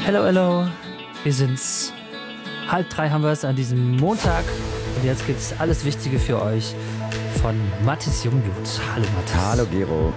Hello, hello. Wir sind's. 2:30 haben wir es an diesem Montag. Und jetzt gibt's alles Wichtige für euch von Mathis Jungblut. Hallo Mathis. Hallo Gero.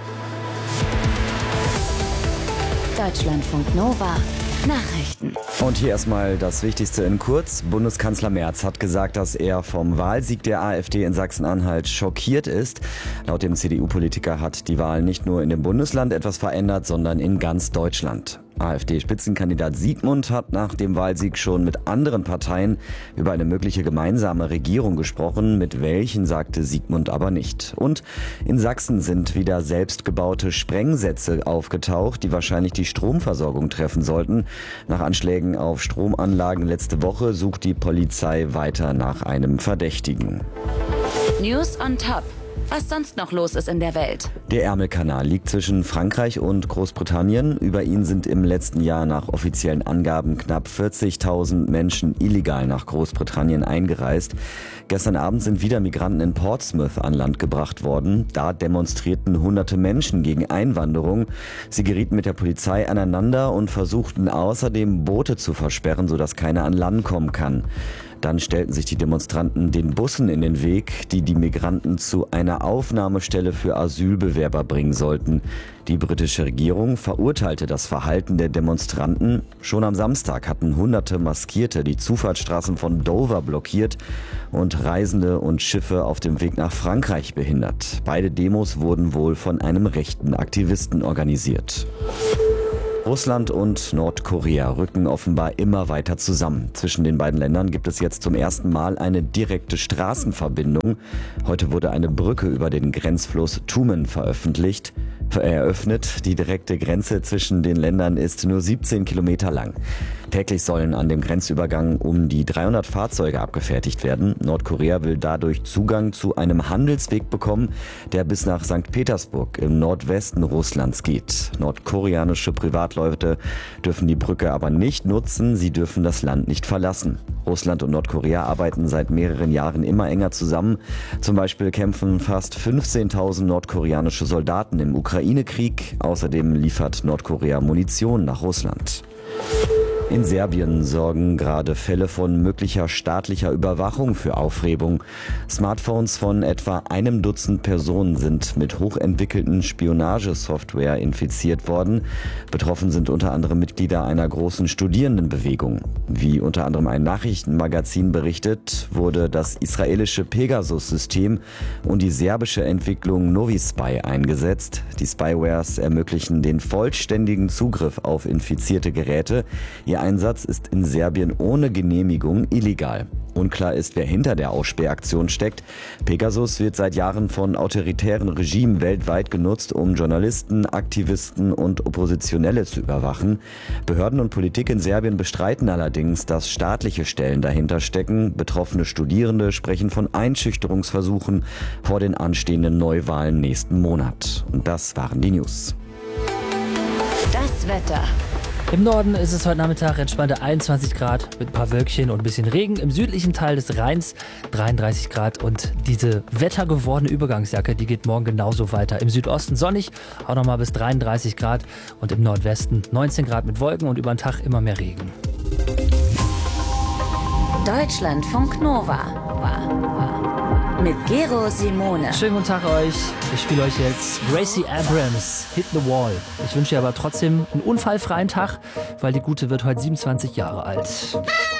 Deutschlandfunk Nova. Nachrichten. Und hier erstmal das Wichtigste in kurz. Bundeskanzler Merz hat gesagt, dass er vom Wahlsieg der AfD in Sachsen-Anhalt schockiert ist. Laut dem CDU-Politiker hat die Wahl nicht nur in dem Bundesland etwas verändert, sondern in ganz Deutschland. AfD-Spitzenkandidat Siegmund hat nach dem Wahlsieg schon mit anderen Parteien über eine mögliche gemeinsame Regierung gesprochen. Mit welchen, sagte Siegmund aber nicht. Und in Sachsen sind wieder selbstgebaute Sprengsätze aufgetaucht, die wahrscheinlich die Stromversorgung treffen sollten. Nach Anschlägen auf Stromanlagen letzte Woche sucht die Polizei weiter nach einem Verdächtigen. News on top. Was sonst noch los ist in der Welt. Der Ärmelkanal liegt zwischen Frankreich und Großbritannien. Über ihn sind im letzten Jahr nach offiziellen Angaben knapp 40.000 Menschen illegal nach Großbritannien eingereist. Gestern Abend sind wieder Migranten in Portsmouth an Land gebracht worden. Da demonstrierten hunderte Menschen gegen Einwanderung. Sie gerieten mit der Polizei aneinander und versuchten außerdem Boote zu versperren, sodass keiner an Land kommen kann. Dann stellten sich die Demonstranten den Bussen in den Weg, die die Migranten zu einer Aufnahmestelle für Asylbewerber bringen sollten. Die britische Regierung verurteilte das Verhalten der Demonstranten. Schon am Samstag hatten hunderte Maskierte die Zufahrtsstraßen von Dover blockiert und Reisende und Schiffe auf dem Weg nach Frankreich behindert. Beide Demos wurden wohl von einem rechten Aktivisten organisiert. Russland und Nordkorea rücken offenbar immer weiter zusammen. Zwischen den beiden Ländern gibt es jetzt zum ersten Mal eine direkte Straßenverbindung. Heute wurde eine Brücke über den Grenzfluss Tumen eröffnet. Die direkte Grenze zwischen den Ländern ist nur 17 Kilometer lang. Täglich sollen an dem Grenzübergang um die 300 Fahrzeuge abgefertigt werden. Nordkorea will dadurch Zugang zu einem Handelsweg bekommen, der bis nach St. Petersburg im Nordwesten Russlands geht. Nordkoreanische Privatleute dürfen die Brücke aber nicht nutzen, sie dürfen das Land nicht verlassen. Russland und Nordkorea arbeiten seit mehreren Jahren immer enger zusammen. Zum Beispiel kämpfen fast 15.000 nordkoreanische Soldaten im Ukraine-Krieg. Außerdem liefert Nordkorea Munition nach Russland. In Serbien sorgen gerade Fälle von möglicher staatlicher Überwachung für Aufregung. Smartphones von etwa 1 Dutzend Personen sind mit hochentwickelten Spionagesoftware infiziert worden. Betroffen sind unter anderem Mitglieder einer großen Studierendenbewegung. Wie unter anderem ein Nachrichtenmagazin berichtet, wurde das israelische Pegasus-System und die serbische Entwicklung Novispy eingesetzt. Die Spywares ermöglichen den vollständigen Zugriff auf infizierte Geräte. Ihr Einsatz ist in Serbien ohne Genehmigung illegal. Unklar ist, wer hinter der Ausspähaktion steckt. Pegasus wird seit Jahren von autoritären Regimen weltweit genutzt, um Journalisten, Aktivisten und Oppositionelle zu überwachen. Behörden und Politik in Serbien bestreiten allerdings, dass staatliche Stellen dahinter stecken. Betroffene Studierende sprechen von Einschüchterungsversuchen vor den anstehenden Neuwahlen nächsten Monat. Und das waren die News. Das Wetter. Im Norden ist es heute Nachmittag entspannte 21 Grad mit ein paar Wölkchen und ein bisschen Regen. Im südlichen Teil des Rheins 33 Grad und diese wettergewordene Übergangsjacke, die geht morgen genauso weiter. Im Südosten sonnig, auch nochmal bis 33 Grad und im Nordwesten 19 Grad mit Wolken und über den Tag immer mehr Regen. Deutschlandfunk Nova. Mit Gero Simone. Schönen guten Tag euch. Ich spiele euch jetzt Gracie Abrams, Hit the Wall. Ich wünsche dir aber trotzdem einen unfallfreien Tag, weil die Gute wird heute 27 Jahre alt.